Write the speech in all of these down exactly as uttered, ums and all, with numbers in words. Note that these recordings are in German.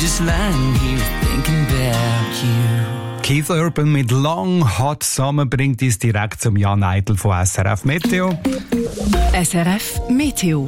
just lying here thinking about you. Keith Urban mit Long Hot Summer bringt uns direkt zum Jan Eitel von S R F Meteo. S R F Meteo.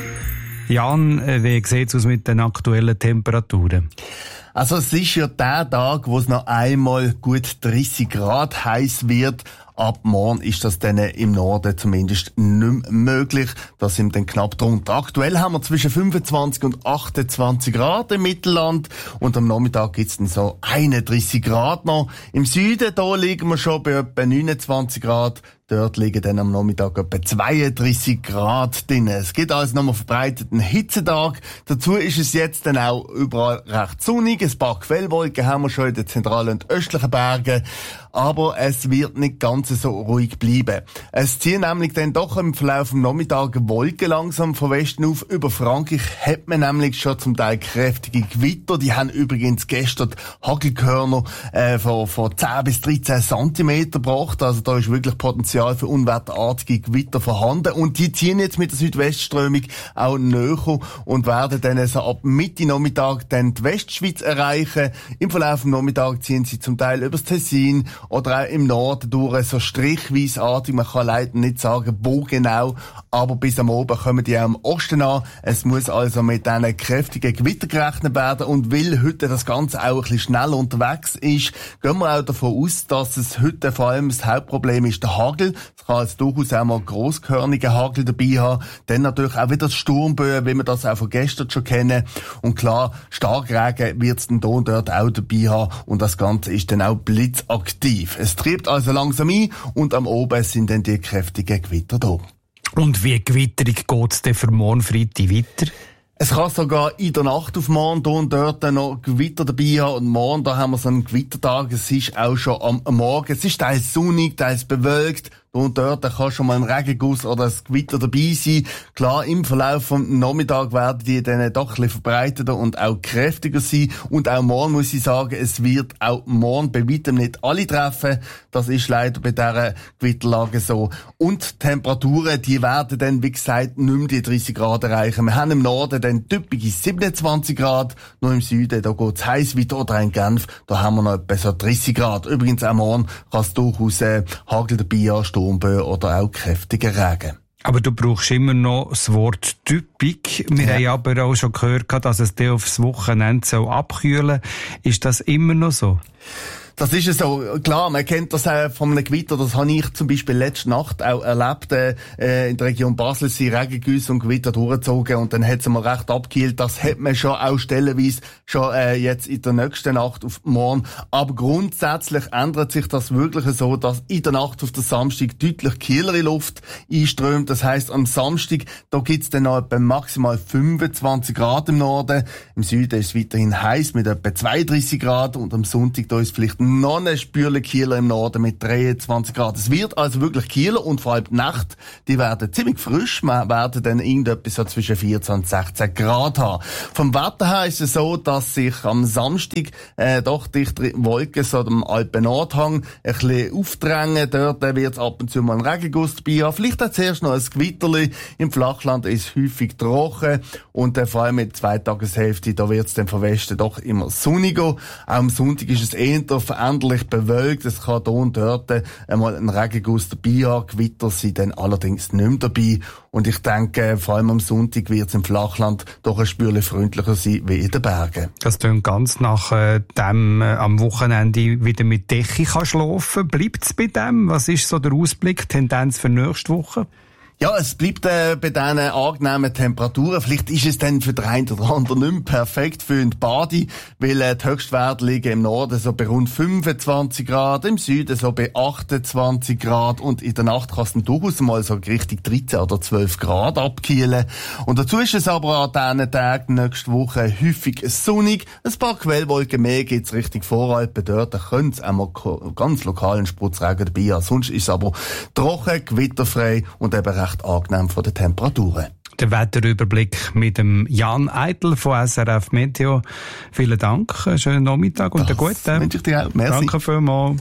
Jan, wie sieht es aus mit den aktuellen Temperaturen? Also es ist ja der Tag, wo es noch einmal gut dreissig Grad heiß wird. Ab morgen ist das dann im Norden zumindest nicht mehr möglich. Da sind wir dann knapp drunter. Aktuell haben wir zwischen fünfundzwanzig und achtundzwanzig Grad im Mittelland. Und am Nachmittag gibt's dann so einunddreissig Grad noch. Im Süden, da liegen wir schon bei etwa neunundzwanzig Grad. Dort liegen dann am Nachmittag etwa zweiunddreissig Grad drin. Es gibt also nochmal verbreiteten Hitzetag. Dazu ist es jetzt dann auch überall recht sonnig. Ein paar Quellwolken haben wir schon in den zentralen und östlichen Bergen. Aber es wird nicht ganz so ruhig bleiben. Es ziehen nämlich dann doch im Verlauf des Nachmittags Wolken langsam von Westen auf. Über Frankreich hat man nämlich schon zum Teil kräftige Gewitter. Die haben übrigens gestern Hagelkörner äh, von, von zehn bis dreizehn Zentimeter gebracht. Also da ist wirklich Potenzial für unwetterartige Gewitter vorhanden. Und die ziehen jetzt mit der Südwestströmung auch näher und werden dann so ab Mitte Nachmittag dann die Westschweiz erreichen. Im Verlauf des Nachmittags ziehen sie zum Teil übers Tessin oder auch im Norden durch, so strichweisartig. Man kann leider nicht sagen, wo genau, aber bis am Abend kommen die auch im Osten an. Es muss also mit diesen kräftigen Gewitter gerechnet werden. Und weil heute das Ganze auch ein bisschen schnell unterwegs ist, gehen wir auch davon aus, dass es heute vor allem das Hauptproblem ist, der Hagel. Es kann also durchaus auch mal grosskörnigen Hagel dabei haben. Dann natürlich auch wieder Sturmböen, wie wir das auch von gestern schon kennen. Und klar, Starkregen wird es dann hier und dort auch dabei haben. Und das Ganze ist dann auch blitzaktiv. Es triebt also langsam ein und am Oben sind dann die kräftigen Gewitter da. Und wie gewitterig geht's denn für morgen Freitag weiter? Es kann sogar in der Nacht auf morgen hier und dort noch Gewitter dabei haben. Und morgen, da haben wir so einen Gewittertag. Es ist auch schon am Morgen. Es ist teils sonnig, teils bewölkt. Und dort kann schon mal ein Regenguss oder ein Gewitter dabei sein. Klar, im Verlauf vom Nachmittag werden die dann doch ein bisschen verbreiteter und auch kräftiger sein. Und auch morgen muss ich sagen, es wird auch morgen bei weitem nicht alle treffen. Das ist leider bei dieser Gewitterlage so. Und die Temperaturen, die werden dann, wie gesagt, nicht mehr die dreißig Grad erreichen. Wir haben im Norden dann typische siebenundzwanzig Grad. Nur im Süden, da geht's heiß weiter. Oder in Genf, da haben wir noch etwa so dreißig Grad. Übrigens auch morgen kann es durchaus äh, Hagel dabei haben, oder auch kräftiger Regen. Aber du brauchst immer noch das Wort typisch. Wir ja. haben aber auch schon gehört, dass es dir aufs Wochenende so abkühlen soll. Ist das immer noch so? Das ist ja so, klar, man kennt das auch von einem Gewitter, das habe ich zum Beispiel letzte Nacht auch erlebt, äh, in der Region Basel sind Regengüsse und Gewitter durchgezogen und dann hat es mal recht abgekühlt. Das hat man schon auch stellenweise schon äh, jetzt in der nächsten Nacht auf morgen. Aber grundsätzlich ändert sich das wirklich so, dass in der Nacht auf den Samstag deutlich kühlere Luft einströmt. Das heisst, am Samstag, da gibt's dann noch etwa maximal fünfundzwanzig Grad im Norden. Im Süden ist es weiterhin heiß mit etwa zweiunddreissig Grad und am Sonntag, da ist vielleicht noch eine Spürle Kieler im Norden mit dreiundzwanzig Grad. Es wird also wirklich Kieler und vor allem die Nacht, die werden ziemlich frisch. Wir werden dann irgendetwas so zwischen vierzehn und sechzehn Grad haben. Vom Wetter her ist es so, dass sich am Samstag äh, doch dichtere Wolken so am Alpen-Nordhang ein bisschen aufdrängen. Dort wird es ab und zu mal einen Regenguss dabei haben. Vielleicht auch zuerst noch ein Gewitterli. Im Flachland ist es häufig trocken und äh, vor allem in der Zweitageshälfte, da wird es dann von Westen doch immer sonniger. Auch am Sonntag ist es eher veränderlich bewölkt. Es kann hier und dort einmal ein Regenguss dabei haben. Gewitter sind dann allerdings nicht mehr dabei. Und ich denke, vor allem am Sonntag wird es im Flachland doch ein Spürchen freundlicher sein wie in den Bergen. Das klingt ganz nach äh, dem äh, am Wochenende wieder mit Decke kann schlafen. Bleibt es bei dem? Was ist so der Ausblick, Tendenz für nächste Woche? Ja, es bleibt äh, bei diesen angenehmen Temperaturen. Vielleicht ist es dann für den einen oder anderen nicht mehr perfekt für die Bade, weil äh, die Höchstwerte liegen im Norden so bei rund fünfundzwanzig Grad, im Süden so bei achtundzwanzig Grad und in der Nacht kann es dann durchaus mal so richtig dreizehn oder zwölf Grad abkühlen. Und dazu ist es aber an diesen Tagen nächste Woche häufig sonnig. Ein paar Quellwolken mehr gibt's Richtung Voralpen. Dort könnte es auch mal ganz lokalen Sputzregen dabei haben. Sonst ist es aber trocken, gewitterfrei und eben recht angenehm von den Temperaturen. Der Wetterüberblick mit dem Jan Eitel von S R F Meteo. Vielen Dank, einen schönen Nachmittag und einen guten. Wünsche ich dir auch. Merci. Danke vielmals.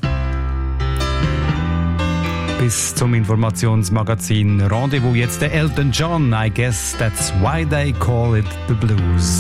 Bis zum Informationsmagazin Rendezvous. Jetzt der Elton John. I guess that's why they call it the blues.